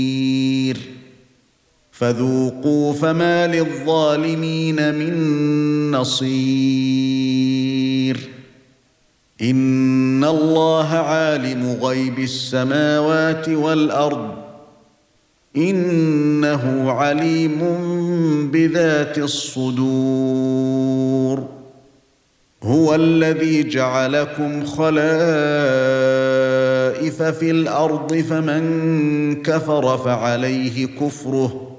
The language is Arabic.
فذوقوا فما للظالمين من نصير إن الله عالم غيب السماوات والأرض إنه عليم بذات الصدور هو الذي جعلكم خلائف في الأرض فمن كفر فعليه كفره